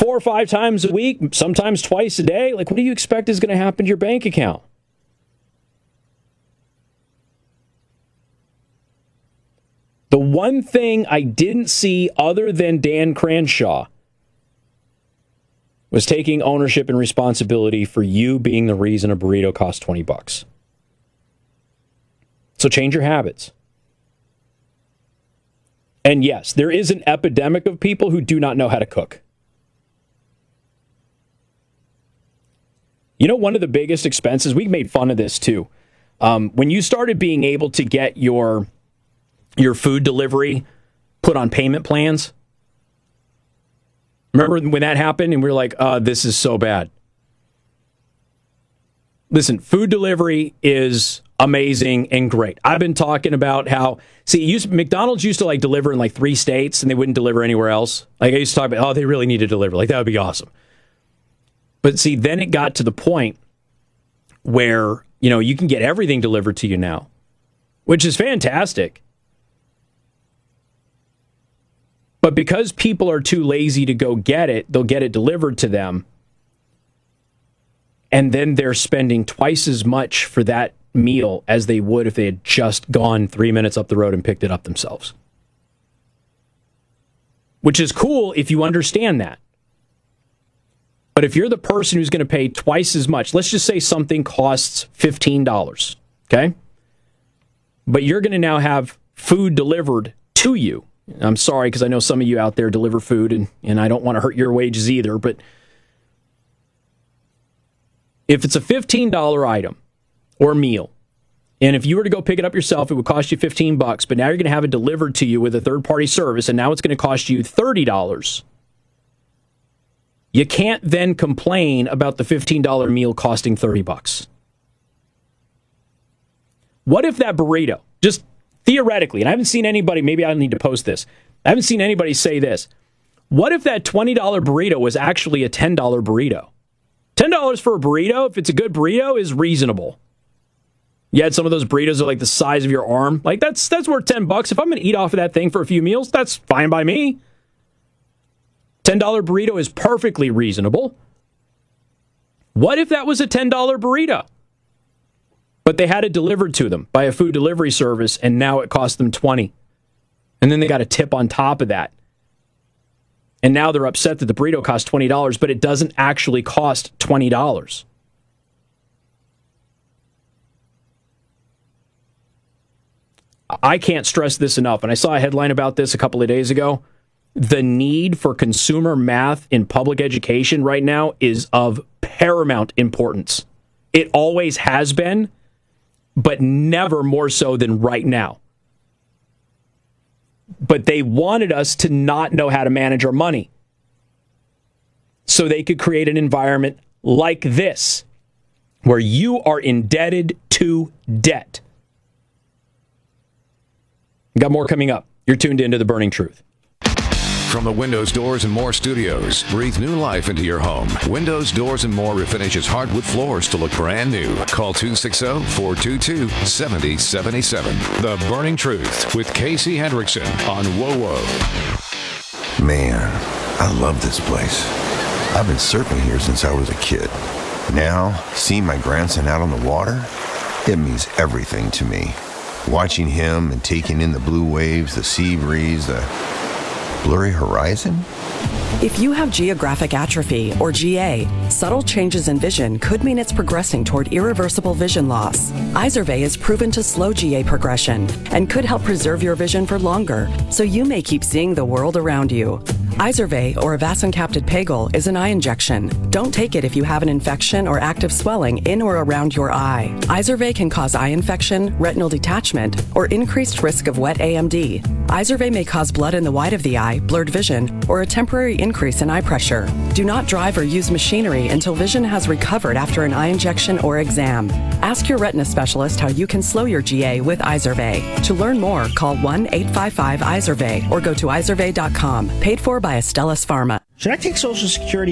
4 or 5 times a week, sometimes twice a day. Like, what do you expect is going to happen to your bank account? The one thing I didn't see other than Dan Crenshaw was taking ownership and responsibility for you being the reason a burrito costs $20. So change your habits. And yes, there is an epidemic of people who do not know how to cook. You know, one of the biggest expenses, we made fun of this too. When you started being able to get your food delivery put on payment plans, remember when that happened and we were like, this is so bad. Listen, food delivery is amazing and great. I've been talking about how, McDonald's used to like deliver in like 3 states and they wouldn't deliver anywhere else. Like I used to talk about, they really need to deliver. Like that would be awesome. But see, then it got to the point where, you can get everything delivered to you now, which is fantastic. But because people are too lazy to go get it, they'll get it delivered to them. And then they're spending twice as much for that meal as they would if they had just gone 3 minutes up the road and picked it up themselves. Which is cool if you understand that. But if you're the person who's going to pay twice as much, let's just say something costs $15, okay? But you're going to now have food delivered to you. I'm sorry, because I know some of you out there deliver food, and I don't want to hurt your wages either, but if it's a $15 item or meal, and if you were to go pick it up yourself, it would cost you $15, but now you're going to have it delivered to you with a third-party service, and now it's going to cost you $30. You can't then complain about the $15 meal costing $30. What if that burrito, just theoretically, and I haven't seen anybody, maybe I need to post this, I haven't seen anybody say this. What if that $20 burrito was actually a $10 burrito? $10 for a burrito, if it's a good burrito, is reasonable. You had some of those burritos that are like the size of your arm. Like, that's worth $10. If I'm going to eat off of that thing for a few meals, that's fine by me. $10 burrito is perfectly reasonable. What if that was a $10 burrito? But they had it delivered to them by a food delivery service, and now it cost them $20. And then they got a tip on top of that. And now they're upset that the burrito cost $20, but it doesn't actually cost $20. I can't stress this enough, and I saw a headline about this a couple of days ago. The need for consumer math in public education right now is of paramount importance. It always has been, but never more so than right now. But they wanted us to not know how to manage our money, so they could create an environment like this, where you are indebted to debt. Got more coming up. You're tuned into The Burning Truth. From the Windows, Doors, and More studios, breathe new life into your home. Windows, Doors, and More refinishes hardwood floors to look brand new. Call 260-422-7077. The Burning Truth with Casey Hendrickson on WOWO. Man, I love this place. I've been surfing here since I was a kid. Now, seeing my grandson out on the water, it means everything to me. Watching him and taking in the blue waves, the sea breeze, the blurry horizon? If you have geographic atrophy, or GA, subtle changes in vision could mean it's progressing toward irreversible vision loss. Izervay is proven to slow GA progression and could help preserve your vision for longer, so you may keep seeing the world around you. Izervay, or avacincaptad pegol, is an eye injection. Don't take it if you have an infection or active swelling in or around your eye. Izervay can cause eye infection, retinal detachment, or increased risk of wet AMD. Izervay may cause blood in the white of the eye, blurred vision, or a temporary increase in eye pressure. Do not drive or use machinery until vision has recovered after an eye injection or exam. Ask your retina specialist how you can slow your GA with Izervay. To learn more, call 1-855-IZERVAY or go to izervay.com. Paid for by Astellas Pharma. Should I take Social Security